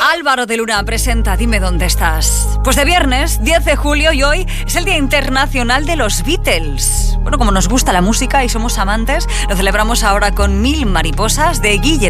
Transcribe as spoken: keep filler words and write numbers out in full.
Álvaro de Luna presenta Dime dónde estás. Pues de viernes, diez de julio, y hoy es el Día Internacional de los Beatles. Bueno, como nos gusta la música y somos amantes, lo celebramos ahora con Mil mariposas de Guille